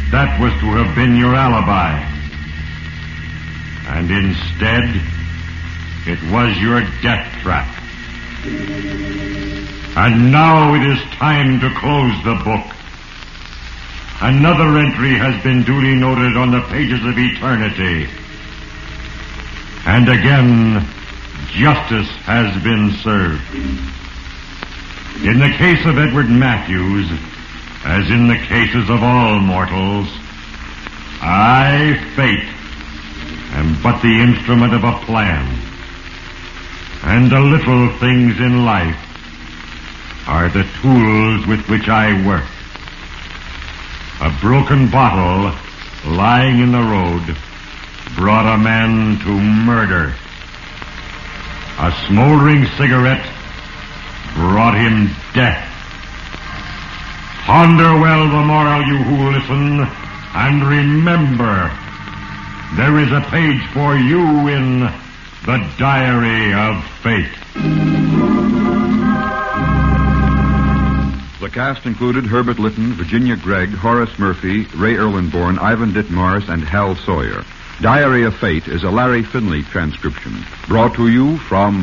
That was to have been your alibi. And instead, it was your death trap. And now it is time to close the book. Another entry has been duly noted on the pages of eternity. And again, justice has been served. In the case of Edward Matthews, as in the cases of all mortals, I, Fate, am but the instrument of a plan. And the little things in life are the tools with which I work. A broken bottle lying in the road brought a man to murder. A smoldering cigarette brought him death. Ponder well the moral, you who listen, and remember, there is a page for you in the Diary of Fate. The cast included Herbert Lytton, Virginia Gregg, Horace Murphy, Ray Erlenborn, Ivan Ditmars, and Hal Sawyer. Diary of Fate is a Larry Finley transcription, brought to you from